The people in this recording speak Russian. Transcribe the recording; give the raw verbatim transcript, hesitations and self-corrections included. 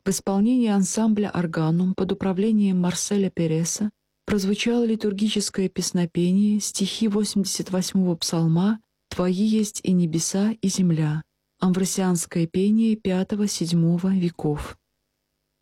В исполнении ансамбля «Органум» под управлением Марселя Переса прозвучало литургическое песнопение, стихи восемьдесят восьмого псалма «Твои есть и небеса, и земля», амвросианское пение пятого-седьмого веков.